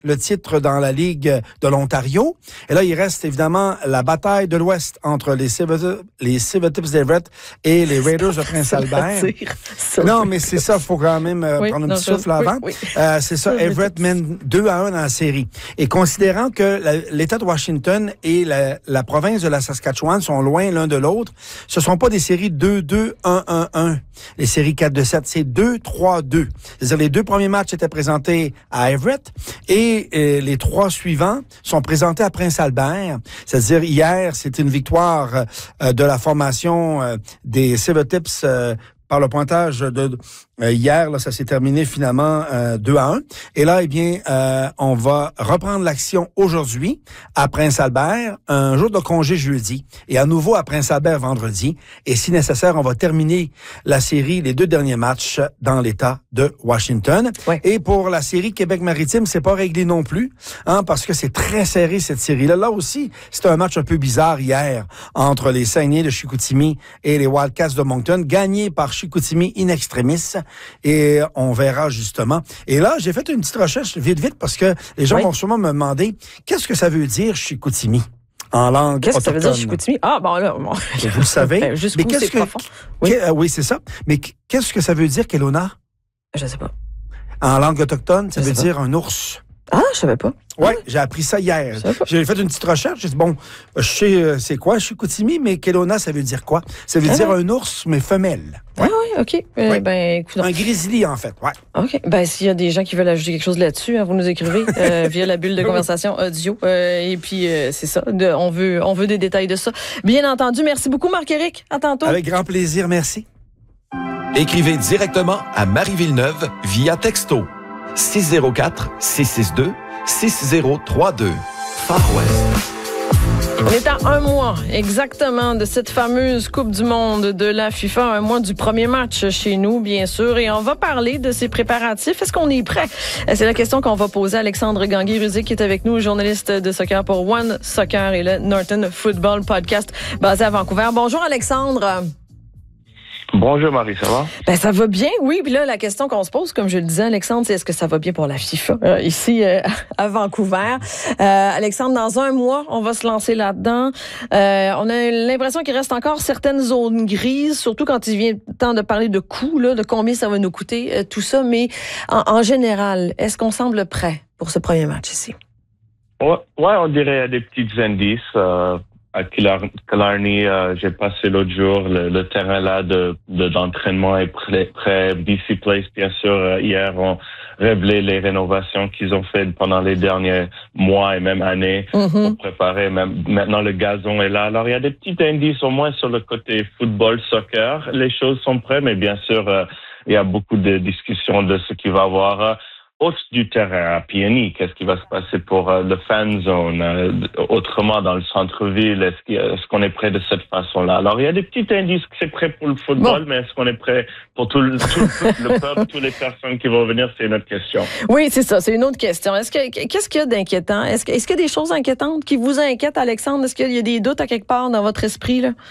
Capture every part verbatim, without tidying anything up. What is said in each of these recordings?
le titre dans la Ligue de l'Ontario. Et là, il reste évidemment la bataille de l'Ouest entre les Silvertips d'Everett et les Raiders de Prince-Albert. Non, mais c'est ça, il faut quand même euh, oui, prendre un non, petit souffle je... avant. Oui, oui. Euh, c'est ça, Everett mène deux à un dans la série. Et considérant que la, l'État de Washington et la, la province de la Saskatchewan sont loin l'un de l'autre, ce ne sont pas des séries deux deux, un un un. Les séries quatre deux sept, c'est deux trois deux. C'est-à-dire les deux premiers matchs étaient présentés à Everett et Et euh, les trois suivants sont présentés à Prince-Albert. C'est-à-dire, hier, c'était une victoire euh, de la formation euh, des Silvertips euh, par le pointage de... Euh, hier, là, ça s'est terminé finalement euh, deux à un. Et là, eh bien, euh, on va reprendre l'action aujourd'hui à Prince-Albert, un jour de congé jeudi, et à nouveau à Prince-Albert vendredi. Et si nécessaire, on va terminer la série, les deux derniers matchs dans l'État de Washington. Ouais. Et pour la série Québec-Maritime, c'est pas réglé non plus, hein, parce que c'est très serré cette série-là. Là aussi, c'était un match un peu bizarre hier entre les Saguenay de Chicoutimi et les Wildcats de Moncton, gagné par Chicoutimi in extremis. Et on verra justement. Et là, j'ai fait une petite recherche vite, vite, parce que les gens oui. vont sûrement me demander qu'est-ce que ça veut dire Chicoutimi en langue Qu'est-ce autochtone? que ça veut dire Chicoutimi? Ah, bon là... Bon. Vous le savez. Ben, jusqu'où mais qu'est-ce c'est que, profond? Oui, que, euh, oui c'est ça. Mais qu'est-ce que ça veut dire, Kelowna? Je sais pas. En langue autochtone, ça je veut sais dire pas. un ours. Ah, je savais pas. Oui, ouais. j'ai appris ça hier. J'ai fait une petite recherche. J'ai dit, bon, je sais euh, c'est quoi Chicoutimi, mais Kelowna, ça veut dire quoi? Ça veut ah, dire ouais. un ours, mais femelle. Ouais. Ah oui, OK. Euh, oui. Ben, écoute, un grizzly, en fait, ouais. OK. Ben, s'il y a des gens qui veulent ajouter quelque chose là-dessus, hein, vous nous écrivez euh, via la bulle de conversation audio. Euh, et puis, euh, c'est ça. De, on, veut, on veut des détails de ça. Bien entendu. Merci beaucoup, Marc-Éric. À tantôt. Avec grand plaisir. Merci. Écrivez directement à Marie Villeneuve via texto six zéro quatre, six six deux, six zéro trois deux. Far West. On est à un mois exactement de cette fameuse Coupe du monde de la FIFA, un mois du premier match chez nous, bien sûr, et on va parler de ces préparatifs. Est-ce qu'on est prêt? C'est la question qu'on va poser à Alexandre Gangué-Ruzic, qui est avec nous, journaliste de soccer pour One Soccer et le Norton Football Podcast basé à Vancouver. Bonjour Alexandre. Bonjour Marie, ça va? Ben ça va bien, oui. Puis là, la question qu'on se pose, comme je le disais, Alexandre, c'est est-ce que ça va bien pour la FIFA euh, ici euh, à Vancouver? Euh, Alexandre, dans un mois, on va se lancer là-dedans. Euh, on a l'impression qu'il reste encore certaines zones grises, surtout quand il vient le temps de parler de coûts, là, de combien ça va nous coûter, euh, tout ça. Mais en, en général, est-ce qu'on semble prêt pour ce premier match ici? Ouais, ouais on dirait des petits indices. Euh... À Killarney, euh, j'ai passé l'autre jour, le, le terrain là de, de d'entraînement est prêt, prêt. B C Place, bien sûr, euh, hier, ont révélé les rénovations qu'ils ont faites pendant les derniers mois et même années mm-hmm. pour préparer. Même maintenant, le gazon est là. Alors, il y a des petits indices, au moins sur le côté football, soccer. Les choses sont prêtes, mais bien sûr, euh, il y a beaucoup de discussions de ce qu'il va y avoir euh, au du terrain, à P N I, qu'est-ce qui va se passer pour euh, le fan zone, euh, autrement dans le centre-ville, est-ce, qu'il, est-ce qu'on est prêt de cette façon-là? Alors, il y a des petits indices que c'est prêt pour le football, bon. Mais est-ce qu'on est prêt pour tout le, tout le peuple, toutes les personnes qui vont venir, c'est une autre question. Oui, c'est ça, c'est une autre question. Est-ce que, qu'est-ce qu'il y a d'inquiétant? Est-ce, que, est-ce qu'il y a des choses inquiétantes qui vous inquiètent, Alexandre? Est-ce qu'il y a des doutes à quelque part dans votre esprit, là?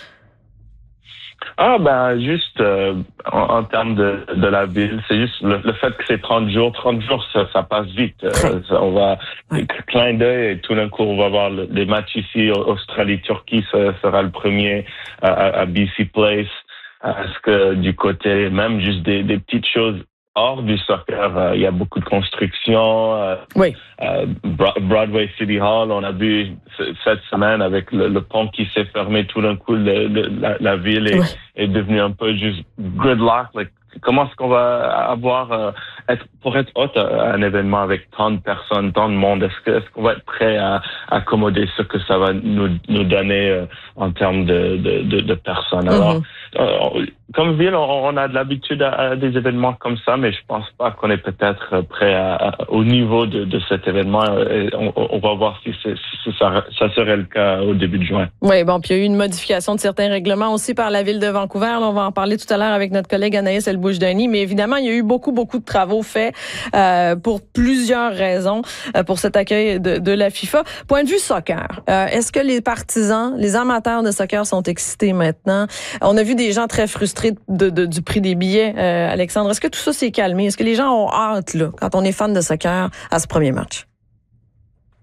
Ah ben juste euh, en, en termes de, de la ville, c'est juste le, le fait que c'est trente jours, trente jours ça, ça passe vite. Euh, ça, on va ouais. clin d'œil et tout d'un coup on va voir le, les matchs ici, Australie-Turquie, ça sera le premier à, à, à B C Place. Est-ce que du côté même juste des, des petites choses hors du soccer, euh, il y a beaucoup de construction. Euh, oui. Euh, Broadway City Hall, on a vu cette semaine avec le, le pont qui s'est fermé, tout d'un coup, le, le, la, la ville est, oui. est devenue un peu juste gridlock. Like, comment est-ce qu'on va avoir, euh, être, pour être hôte à un événement avec tant de personnes, tant de monde, est-ce, que, est-ce qu'on va être prêt à, à accommoder ce que ça va nous, nous donner euh, en termes de, de, de, de personnes? Alors, mm-hmm. euh, comme ville, on, on a de l'habitude à, à des événements comme ça, mais je pense pas qu'on est peut-être prêt à, à, au niveau de, de cet événement. On, on va voir si, c'est, si ça, ça serait le cas au début de juin. Oui, bon, puis il y a eu une modification de certains règlements aussi par la Ville de Vancouver. Là, on va en parler tout à l'heure avec notre collègue Anaïs Elbouch-Denis, mais évidemment, il y a eu beaucoup, beaucoup de travaux faits euh, pour plusieurs raisons euh, pour cet accueil de, de la FIFA. Point de vue soccer, euh, est-ce que les partisans, les amateurs de soccer sont excités maintenant? On a vu des gens très frustrés de, de, du prix des billets, euh, Alexandre. Est-ce que tout ça s'est calmé? Est-ce que les gens ont hâte, là, quand on est fan de soccer, à ce premier match?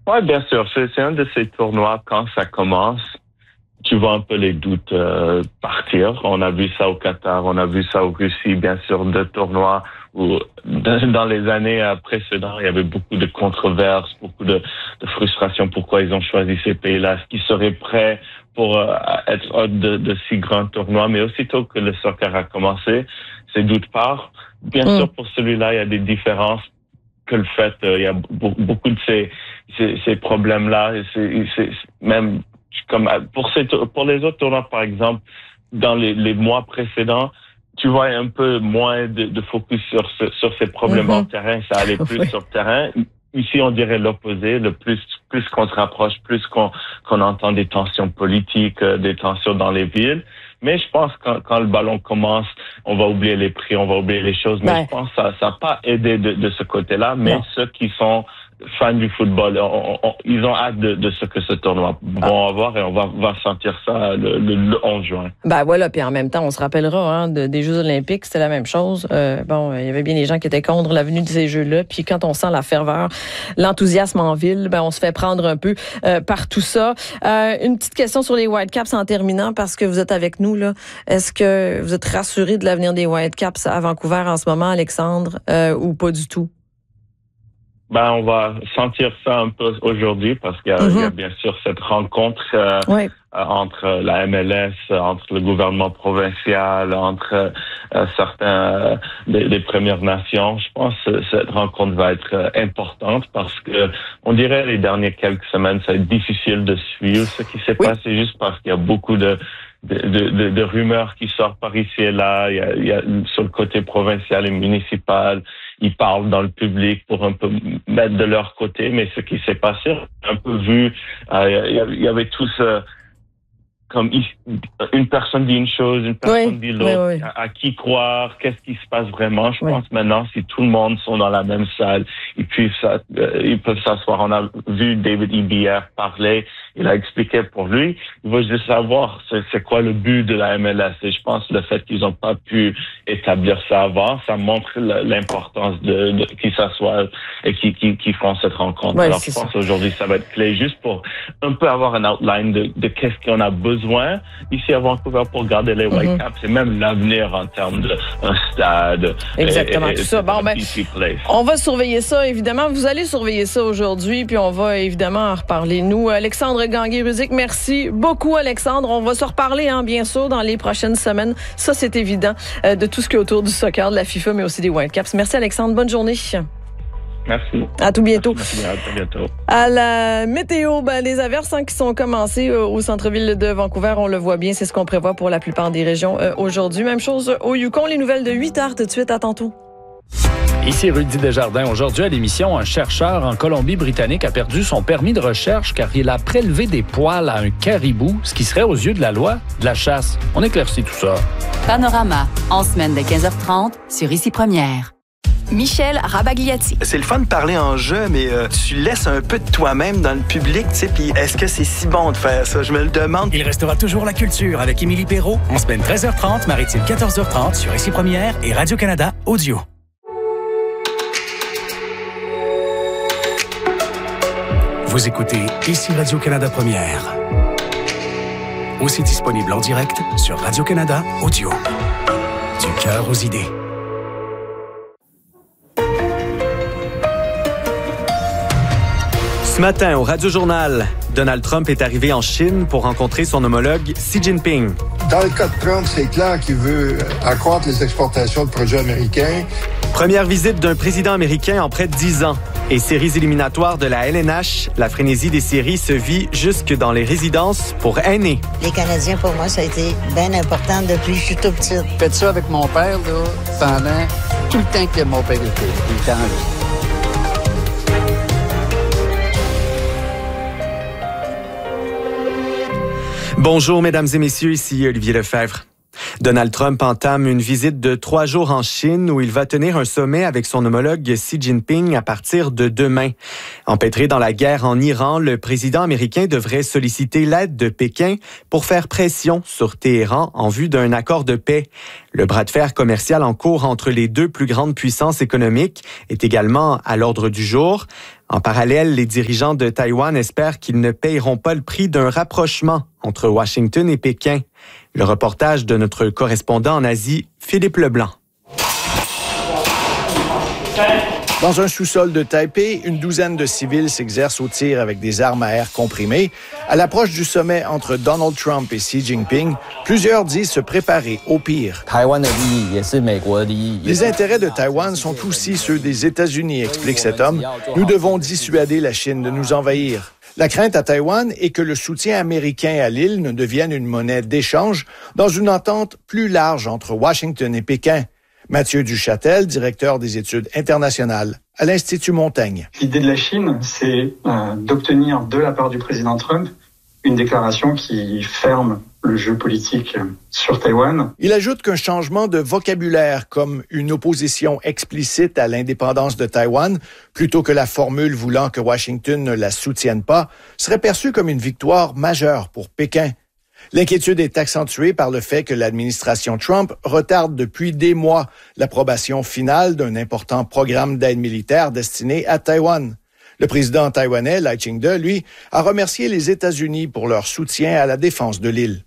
Oui, bien sûr. C'est, c'est un de ces tournois, quand ça commence, tu vois un peu les doutes euh, partir. On a vu ça au Qatar, on a vu ça au Russie, bien sûr, deux tournois où dans les années précédentes, il y avait beaucoup de controverses, beaucoup de, de frustration. Pourquoi ils ont choisi ces pays-là? Est-ce qu'ils seraient prêts pour euh, être hôte de, de si grands tournois? Mais aussitôt que le soccer a commencé, ces doutes partent. Bien mmh. sûr, pour celui-là, il y a des différences que le fait, euh, il y a beaucoup de ces, ces, ces problèmes-là. C'est, c'est, même comme pour, ces, pour les autres tournois, par exemple, dans les, les mois précédents, tu vois un peu moins de, de focus sur, ce, sur ces problèmes mm-hmm. en terrain. Ça allait plus oui. sur le terrain. Ici, on dirait l'opposé. Le plus, plus qu'on se rapproche, plus qu'on, qu'on entend des tensions politiques, euh, des tensions dans les villes. Mais je pense que quand, quand le ballon commence, on va oublier les prix, on va oublier les choses. Mais ouais. je pense que ça n'a pas aidé de, de ce côté-là. Mais non. ceux qui sont fans du football, on, on, ils ont hâte de, de ce que ce tournoi vont ah. avoir et on va, va sentir ça le, le, le onze juin. Ben voilà, puis en même temps, on se rappellera hein, de, des Jeux olympiques, c'était la même chose. Euh, bon, il y avait bien des gens qui étaient contre la venue de ces Jeux-là, puis quand on sent la ferveur, l'enthousiasme en ville, ben on se fait prendre un peu euh, par tout ça. Euh, une petite question sur les Whitecaps en terminant, parce que vous êtes avec nous, là. Est-ce que vous êtes rassuré de l'avenir des Whitecaps à Vancouver en ce moment, Alexandre, euh, ou pas du tout? Ben, on va sentir ça un peu aujourd'hui parce qu'il y a, mm-hmm. il y a bien sûr cette rencontre euh, oui. euh, entre la M L S, entre le gouvernement provincial, entre euh, certains euh, des, des Premières Nations. Je pense que cette rencontre va être euh, importante parce que on dirait les dernières quelques semaines, ça va être difficile de suivre ce qui s'est oui. passé juste parce qu'il y a beaucoup de De, de, de, de rumeurs qui sortent par ici et là. Il y a, il y a sur le côté provincial et municipal, ils parlent dans le public pour un peu mettre de leur côté, mais ce qui s'est passé, un peu vu, euh, il y avait tous euh, comme une personne dit une chose, une personne oui, dit l'autre. Oui, oui. À, à qui croire? Qu'est-ce qui se passe vraiment? Je oui. pense maintenant, si tout le monde sont dans la même salle, ils peuvent, euh, ils peuvent s'asseoir. On a vu David Ebier parler. Il a expliqué pour lui. Il veut juste savoir c'est, c'est quoi le but de la M L S. Et je pense que le fait qu'ils n'ont pas pu établir ça avant, ça montre l'importance de, de qu'ils s'assoient et qu'ils qui, qui font cette rencontre. Ouais, Alors je pense qu'aujourd'hui, ça va être clé juste pour un peu avoir un outline de, de qu'est-ce qu'on a besoin ici à Vancouver pour garder les mm-hmm. Whitecaps et même l'avenir en termes d'un stade. Exactement, et, et, tout ça. Bon, ben, on va surveiller ça, évidemment. Vous allez surveiller ça aujourd'hui, puis on va évidemment en reparler. Nous, Alexandre Gangué-Ruzic, merci beaucoup, Alexandre. On va se reparler, hein, bien sûr, dans les prochaines semaines. Ça, c'est évident, euh, de tout ce qui est autour du soccer, de la FIFA, mais aussi des Whitecaps. Merci, Alexandre. Bonne journée. Merci. À tout bientôt. Merci, à tout bientôt. À la météo, ben, les averses hein, qui sont commencées euh, au centre-ville de Vancouver, on le voit bien, c'est ce qu'on prévoit pour la plupart des régions euh, aujourd'hui. Même chose au Yukon, les nouvelles de huit heures tout de suite, à tantôt. Ici Rudy Desjardins. Aujourd'hui à l'émission, un chercheur en Colombie-Britannique a perdu son permis de recherche car il a prélevé des poils à un caribou, ce qui serait aux yeux de la loi de la chasse. On éclaircit tout ça. Panorama, en semaine de quinze heures trente sur Ici Première. Michel Rabagliati. C'est le fun de parler en jeu, mais euh, tu laisses un peu de toi-même dans le public, tu sais, puis est-ce que c'est si bon de faire ça? Je me le demande. Il restera toujours la culture avec Émilie Perrault, en semaine treize heures trente, maritime quatorze heures trente sur Ici Première et Radio-Canada Audio. Vous écoutez Ici Radio-Canada Première. Aussi disponible en direct sur Radio-Canada Audio. Du cœur aux idées. Ce matin, au Radio-Journal, Donald Trump est arrivé en Chine pour rencontrer son homologue Xi Jinping. Dans le cas de Trump, c'est clair qu'il veut accroître les exportations de produits américains. Première visite d'un président américain en près de dix ans. Et séries éliminatoires de la L N H, la frénésie des séries se vit jusque dans les résidences pour aînés. Les Canadiens, pour moi, ça a été bien important depuis que je suis tout petite. J'ai fait ça avec mon père, là, pendant tout le temps que mon père était, il était en vie. Bonjour, mesdames et messieurs, ici Olivier Lefebvre. Donald Trump entame une visite de trois jours en Chine où il va tenir un sommet avec son homologue Xi Jinping à partir de demain. Empêtré dans la guerre en Iran, le président américain devrait solliciter l'aide de Pékin pour faire pression sur Téhéran en vue d'un accord de paix. Le bras de fer commercial en cours entre les deux plus grandes puissances économiques est également à l'ordre du jour. En parallèle, les dirigeants de Taïwan espèrent qu'ils ne paieront pas le prix d'un rapprochement entre Washington et Pékin. Le reportage de notre correspondant en Asie, Philippe Leblanc. Dans un sous-sol de Taipei, une douzaine de civils s'exercent au tir avec des armes à air comprimées. À l'approche du sommet entre Donald Trump et Xi Jinping, plusieurs disent se préparer au pire. Les intérêts de Taïwan sont aussi ceux des États-Unis, explique cet homme. Nous devons dissuader la Chine de nous envahir. La crainte à Taïwan est que le soutien américain à l'île ne devienne une monnaie d'échange dans une entente plus large entre Washington et Pékin. Mathieu Duchâtel, directeur des études internationales à l'Institut Montaigne. L'idée de la Chine, c'est euh, d'obtenir de la part du président Trump une déclaration qui ferme le jeu politique sur Taïwan. Il ajoute qu'un changement de vocabulaire comme une opposition explicite à l'indépendance de Taïwan, plutôt que la formule voulant que Washington ne la soutienne pas, serait perçu comme une victoire majeure pour Pékin. L'inquiétude est accentuée par le fait que l'administration Trump retarde depuis des mois l'approbation finale d'un important programme d'aide militaire destiné à Taïwan. Le président taïwanais, Lai Ching-te, lui, a remercié les États-Unis pour leur soutien à la défense de l'île.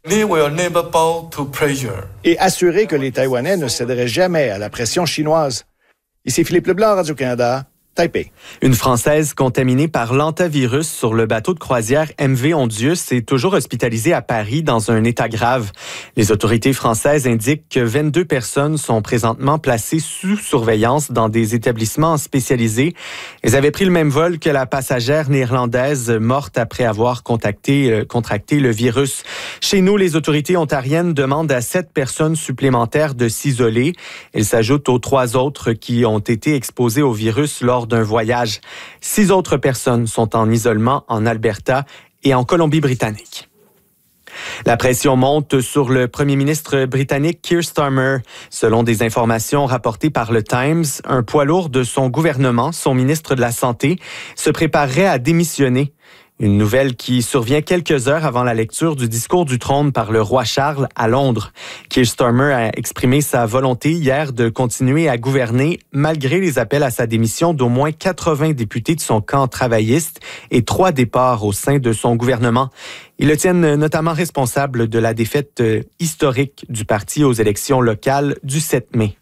Et assuré que les Taïwanais ne céderaient jamais à la pression chinoise. Ici Philippe Leblanc, Radio-Canada. Taipei. Une Française contaminée par l'hantavirus sur le bateau de croisière M V Ondius est toujours hospitalisée à Paris dans un état grave. Les autorités françaises indiquent que vingt-deux personnes sont présentement placées sous surveillance dans des établissements spécialisés. Elles avaient pris le même vol que la passagère néerlandaise morte après avoir contacté, euh, contracté le virus. Chez nous, les autorités ontariennes demandent à sept personnes supplémentaires de s'isoler. Elles s'ajoutent aux trois autres qui ont été exposées au virus lors d'un voyage. Six autres personnes sont en isolement en Alberta et en Colombie-Britannique. La pression monte sur le premier ministre britannique Keir Starmer. Selon des informations rapportées par le Times, un poids lourd de son gouvernement, son ministre de la Santé, se préparerait à démissionner. Une nouvelle qui survient quelques heures avant la lecture du discours du trône par le roi Charles à Londres. Keir Starmer a exprimé sa volonté hier de continuer à gouverner malgré les appels à sa démission d'au moins quatre-vingts députés de son camp travailliste et trois départs au sein de son gouvernement. Ils le tiennent notamment responsable de la défaite historique du parti aux élections locales du sept mai.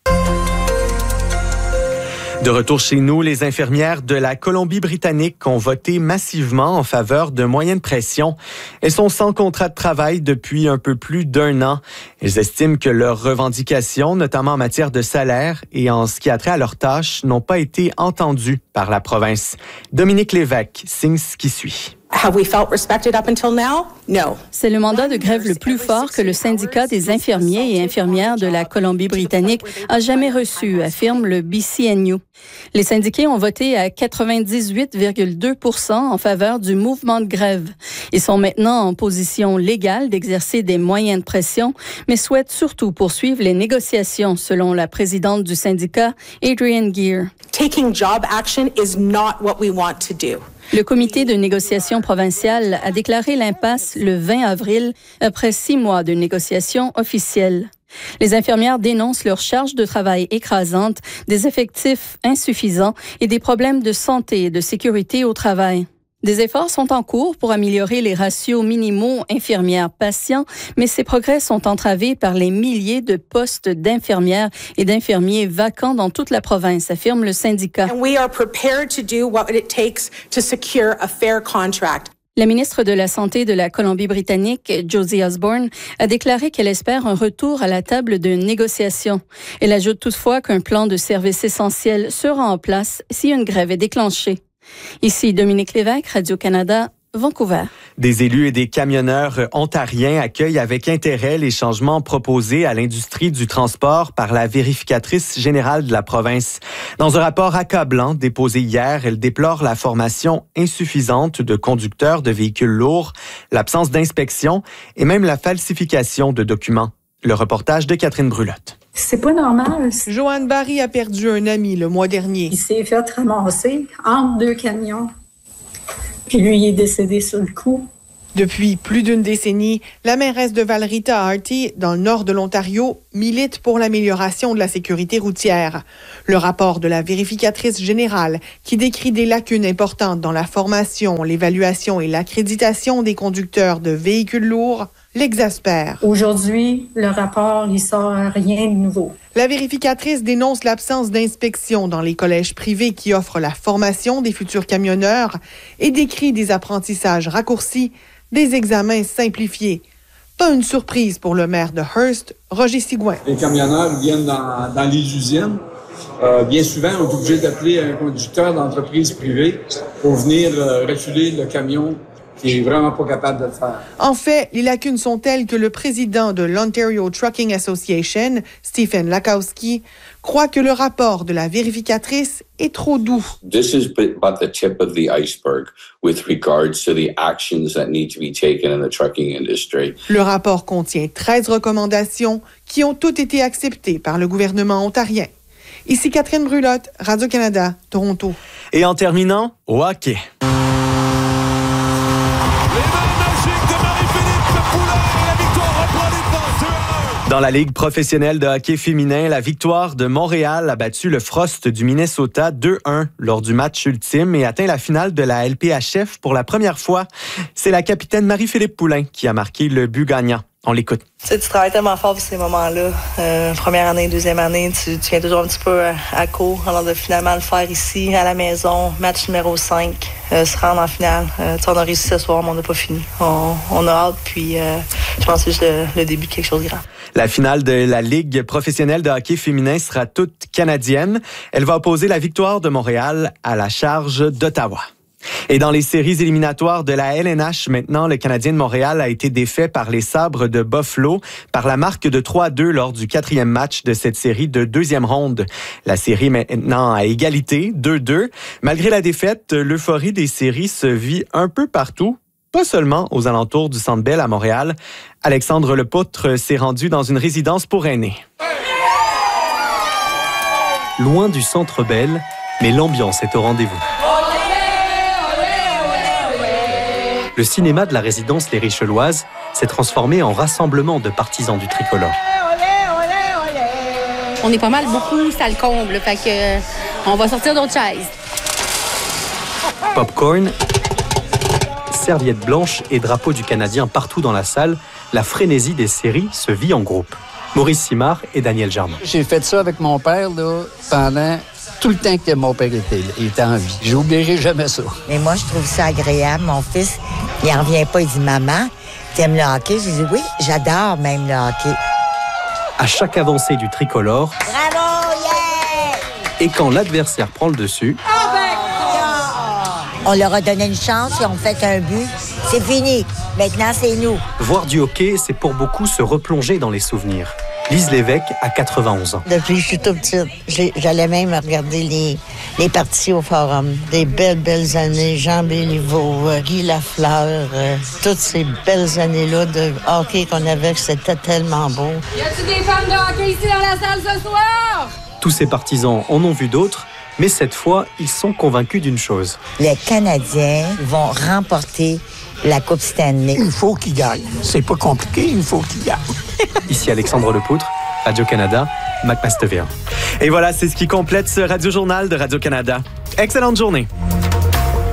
De retour chez nous, les infirmières de la Colombie-Britannique ont voté massivement en faveur de moyenne pression. Elles sont sans contrat de travail depuis un peu plus d'un an. Elles estiment que leurs revendications, notamment en matière de salaire et en ce qui a trait à leurs tâches, n'ont pas été entendues par la province. Dominique Lévesque signe ce qui suit. Have we felt respected up until now? No. C'est le mandat de grève le plus fort que le syndicat des infirmiers et infirmières de la Colombie-Britannique a jamais reçu, affirme le B C N U. Les syndiqués ont voté à quatre-vingt-dix-huit virgule deux pour cent en faveur du mouvement de grève. Ils sont maintenant en position légale d'exercer des moyens de pression, mais souhaitent surtout poursuivre les négociations, selon la présidente du syndicat, Adrienne Gear. Taking job action is not what we want to do. Le comité de négociation provincial a déclaré l'impasse le vingt avril après six mois de négociations officielles. Les infirmières dénoncent leur charge de travail écrasante, des effectifs insuffisants et des problèmes de santé et de sécurité au travail. Des efforts sont en cours pour améliorer les ratios minimaux infirmières-patients, mais ces progrès sont entravés par les milliers de postes d'infirmières et d'infirmiers vacants dans toute la province, affirme le syndicat. And we are prepared to do what it takes to secure a fair contract. La ministre de la Santé de la Colombie-Britannique, Josie Osborne, a déclaré qu'elle espère un retour à la table de négociation. Elle ajoute toutefois qu'un plan de services essentiels sera en place si une grève est déclenchée. Ici Dominique Lévesque, Radio-Canada, Vancouver. Des élus et des camionneurs ontariens accueillent avec intérêt les changements proposés à l'industrie du transport par la vérificatrice générale de la province. Dans un rapport accablant déposé hier, elle déplore la formation insuffisante de conducteurs de véhicules lourds, l'absence d'inspection et même la falsification de documents. Le reportage de Catherine Brulotte. C'est pas normal. Joanne Barry a perdu un ami le mois dernier. Il s'est fait ramasser entre deux camions. Puis lui, il est décédé sur le coup. Depuis plus d'une décennie, la mairesse de Val-Rita-Harty, dans le nord de l'Ontario, milite pour l'amélioration de la sécurité routière. Le rapport de la vérificatrice générale, qui décrit des lacunes importantes dans la formation, l'évaluation et l'accréditation des conducteurs de véhicules lourds, l'exaspère. Aujourd'hui, le rapport, il sort rien de nouveau. La vérificatrice dénonce l'absence d'inspection dans les collèges privés qui offrent la formation des futurs camionneurs et décrit des apprentissages raccourcis, des examens simplifiés. Pas une surprise pour le maire de Hearst, Roger Sigouin. Les camionneurs viennent dans, dans les usines. Euh, bien souvent, on est obligé d'appeler un conducteur d'entreprise privée pour venir euh, reculer le camion qui est vraiment pas capable de le faire. En fait, les lacunes sont telles que le président de l'Ontario Trucking Association, Stephen Lakowski, croit que le rapport de la vérificatrice est trop doux. This is but the tip of the iceberg with regards to the actions that need to be taken in the trucking industry. Le rapport contient treize recommandations qui ont toutes été acceptées par le gouvernement ontarien. Ici Catherine Brulotte, Radio-Canada, Toronto. Et en terminant, au hockey. Dans la Ligue professionnelle de hockey féminin, la victoire de Montréal a battu le Frost du Minnesota deux un lors du match ultime et atteint la finale de la L P H F pour la première fois. C'est la capitaine Marie-Philippe Poulin qui a marqué le but gagnant. On l'écoute. Tu sais, tu travailles tellement fort pour ces moments-là. Euh, première année, deuxième année, tu, tu viens toujours un petit peu à, à court. Alors de finalement le faire ici, à la maison, match numéro cinq, euh, se rendre en finale. Euh, tu sais, on a réussi ce soir, mais on n'a pas fini. On, on a hâte, puis euh, je pense que c'est juste le, le début de quelque chose de grand. La finale de la Ligue professionnelle de hockey féminin sera toute canadienne. Elle va opposer la victoire de Montréal à la charge d'Ottawa. Et dans les séries éliminatoires de la L N H, maintenant, le Canadien de Montréal a été défait par les Sabres de Buffalo par la marque de trois à deux lors du quatrième match de cette série de deuxième ronde. La série est maintenant à égalité, deux deux. Malgré la défaite, l'euphorie des séries se vit un peu partout, pas seulement aux alentours du Centre Bell à Montréal. Alexandre Lepoutre s'est rendu dans une résidence pour aînés. Loin du Centre Bell, mais l'ambiance est au rendez-vous. Le cinéma de la résidence Les Richeloises s'est transformé en rassemblement de partisans du tricolore. On est pas mal beaucoup, ça le comble, fait que on va sortir d'autres chaises. Popcorn, serviettes blanches et drapeaux du Canadien partout dans la salle, la frénésie des séries se vit en groupe. Maurice Simard et Daniel Germain. J'ai fait ça avec mon père là, pendant tout le temps que mon père était, il était en vie. J'oublierai jamais ça. Mais moi, je trouve ça agréable. Mon fils, il en revient pas. Il dit, maman, t'aimes le hockey? Je dis, oui, j'adore même le hockey. À chaque avancée du tricolore, bravo, yeah! Et quand l'adversaire prend le dessus, on leur a donné une chance, ils ont fait un but. C'est fini. Maintenant, c'est nous. Voir du hockey, c'est pour beaucoup se replonger dans les souvenirs. Lise Lévesque a quatre-vingt-onze ans. Depuis que je suis toute petite, j'allais même regarder les, les parties au Forum. Des belles, belles années. Jean Béliveau, euh, Guy Lafleur, euh, toutes ces belles années-là de hockey qu'on avait, c'était tellement beau. Y a-t-il des fans de hockey ici dans la salle ce soir? Tous ces partisans en ont vu d'autres, mais cette fois, ils sont convaincus d'une chose. Les Canadiens vont remporter la Coupe Stanley. Il faut qu'ils gagnent. C'est pas compliqué, il faut qu'ils gagnent. Ici Alexandre Lepoutre, Radio-Canada, McMaster. Et voilà, c'est ce qui complète ce Radio-Journal de Radio-Canada. Excellente journée.